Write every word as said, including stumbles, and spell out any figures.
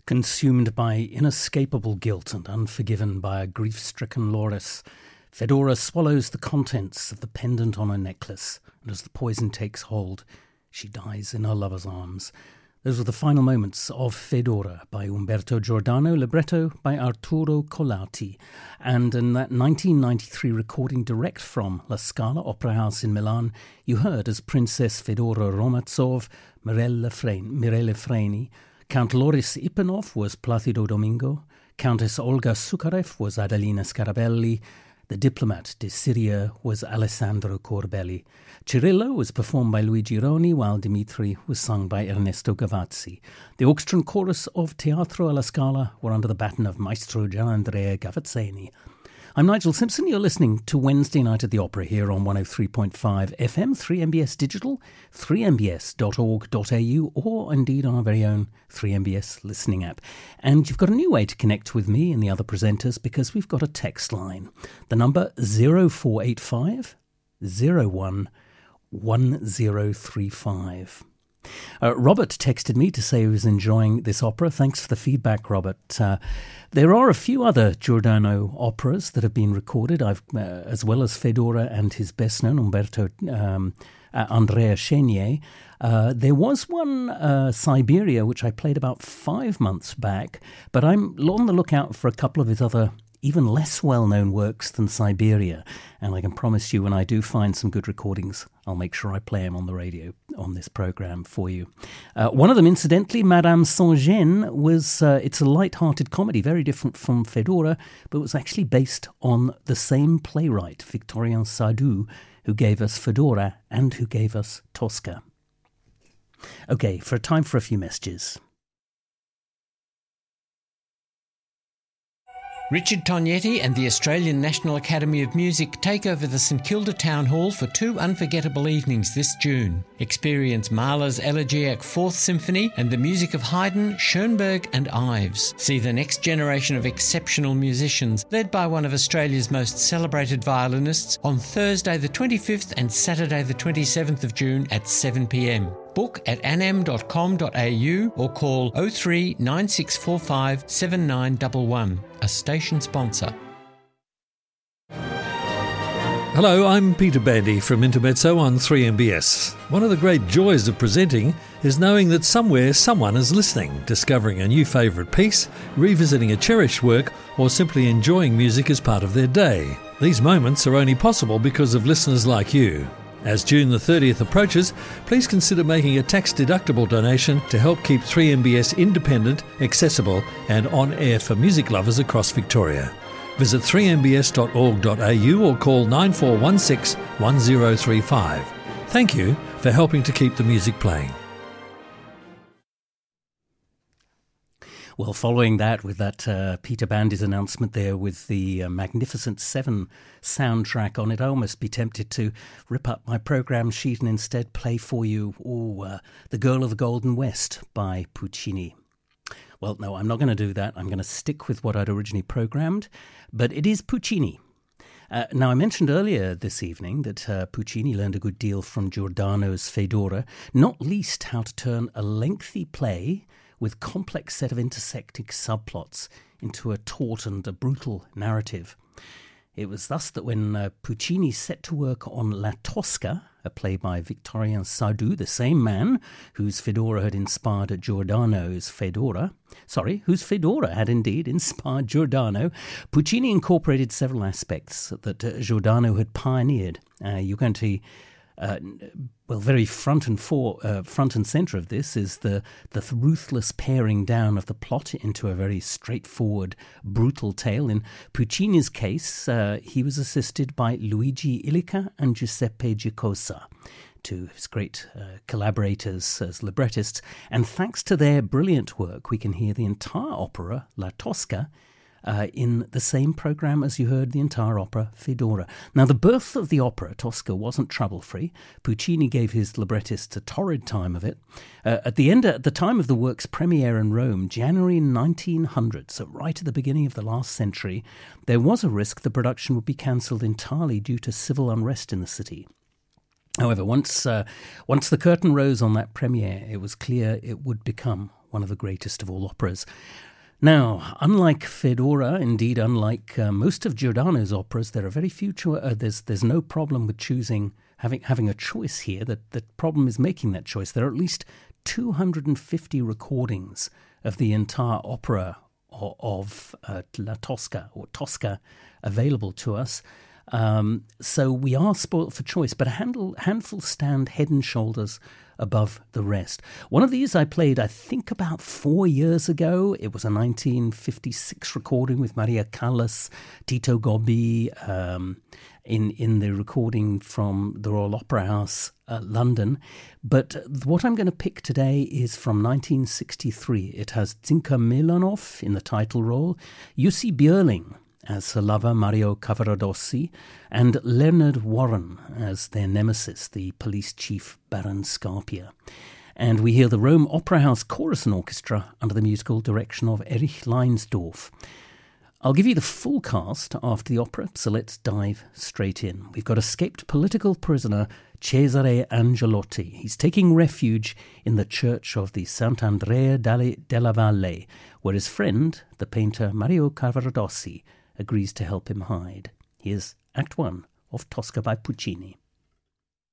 Consumed by inescapable guilt and unforgiven by a grief-stricken Loris, Fedora swallows the contents of the pendant on her necklace, and as the poison takes hold, she dies in her lover's arms. Those were the final moments of Fedora by Umberto Giordano, libretto by Arturo Colati, and in that nineteen ninety-three recording direct from La Scala Opera House in Milan, you heard as Princess Fedora Romatsov, Mirella Freni, Mirella Freni. Count Loris Ipanov was Placido Domingo, Countess Olga Sukharev was Adelina Scarabelli, the diplomat de Syria was Alessandro Corbelli. Cirillo was performed by Luigi Roni, while Dimitri was sung by Ernesto Gavazzi. The orchestra and chorus of Teatro alla Scala were under the baton of Maestro Gianandrea Gavazzeni. I'm Nigel Simpson. You're listening to Wednesday Night at the Opera here on one oh three point five F M, three M B S Digital, three m b s dot org dot a u, or indeed our very own three M B S listening app. And you've got a new way to connect with me and the other presenters because we've got a text line. The number zero four eight five zero one one zero three five. Uh, Robert texted me to say he was enjoying this opera. Thanks for the feedback, Robert. Uh, there are a few other Giordano operas that have been recorded, I've, uh, as well as Fedora and his best-known, Umberto um, uh, Andrea Chenier. Uh, there was one, uh, Siberia, which I played about five months back, but I'm on the lookout for a couple of his other even less well-known works than Siberia, and I can promise you when I do find some good recordings, I'll make sure I play them on the radio on this programme for you. Uh, one of them, incidentally, Madame Sans-Gêne, was, uh, it's a light-hearted comedy, very different from Fedora, but was actually based on the same playwright, Victorien Sardou, who gave us Fedora and who gave us Tosca. Okay, for time for a few messages. Richard Tognetti and the Australian National Academy of Music take over the St Kilda Town Hall for two unforgettable evenings this June. Experience Mahler's Elegiac Fourth Symphony and the music of Haydn, Schoenberg and Ives. See the next generation of exceptional musicians led by one of Australia's most celebrated violinists on Thursday the twenty-fifth and Saturday the twenty-seventh of June at seven p m. Book at anam dot com dot a u or call oh three nine six four five seven nine one one. A station sponsor. Hello, I'm Peter Bandy from Intermezzo on three M B S. One of the great joys of presenting is knowing that somewhere someone is listening, discovering a new favourite piece, revisiting a cherished work, or simply enjoying music as part of their day. These moments are only possible because of listeners like you. As June the thirtieth approaches, please consider making a tax-deductible donation to help keep three M B S independent, accessible and on-air for music lovers across Victoria. Visit three m b s dot org dot a u or call nine four one six one zero three five. Thank you for helping to keep the music playing. Well, following that, with that uh, Peter Bandy's announcement there with the uh, Magnificent Seven soundtrack on it, I almost be tempted to rip up my programme sheet and instead play for you ooh, uh, The Girl of the Golden West by Puccini. Well, no, I'm not going to do that. I'm going to stick with what I'd originally programmed, but it is Puccini. Uh, now, I mentioned earlier this evening that uh, Puccini learned a good deal from Giordano's Fedora, not least how to turn a lengthy play with complex set of intersecting subplots into a taut and a brutal narrative. It was thus that when uh, Puccini set to work on La Tosca, a play by Victorien Sardou, the same man whose Fedora had inspired Giordano's Fedora, sorry, whose Fedora had indeed inspired Giordano, Puccini incorporated several aspects that uh, Giordano had pioneered. Uh, you're going to Uh, well, very front and for, uh, front and centre of this is the, the ruthless paring down of the plot into a very straightforward, brutal tale. In Puccini's case, uh, he was assisted by Luigi Illica and Giuseppe Giacosa, two of his great uh, collaborators as librettists. And thanks to their brilliant work, we can hear the entire opera, La Tosca, Uh, in the same programme as you heard the entire opera, Fedora. Now, the birth of the opera, Tosca, wasn't trouble-free. Puccini gave his librettists a torrid time of it. Uh, at the end, at the time of the work's premiere in Rome, January nineteen hundred, so right at the beginning of the last century, there was a risk the production would be cancelled entirely due to civil unrest in the city. However, once uh, once the curtain rose on that premiere, it was clear it would become one of the greatest of all operas. Now, unlike Fedora, indeed unlike uh, most of Giordano's operas, there are very few cho- uh, there's there's no problem with choosing having having a choice here. That the problem is making that choice. There are at least two hundred fifty recordings of the entire opera of, of uh, La Tosca or Tosca available to us. Um, so we are spoilt for choice, but a handle, handful stand head and shoulders above the rest. One of these I played, I think, about four years ago. It was a nineteen fifty-six recording with Maria Callas, Tito Gobbi, um, in, in the recording from the Royal Opera House, uh, London. But what I'm going to pick today is from nineteen sixty-three. It has Zinka Milanov in the title role, Jussi Björling as her lover Mario Cavaradossi, and Leonard Warren as their nemesis, the police chief Baron Scarpia. And we hear the Rome Opera House Chorus and Orchestra under the musical direction of Erich Leinsdorf. I'll give you the full cast after the opera, so let's dive straight in. We've got escaped political prisoner Cesare Angelotti. He's taking refuge in the church of the Sant'Andrea della Valle, where his friend, the painter Mario Cavaradossi, agrees to help him hide. Here's Act One of Tosca by Puccini.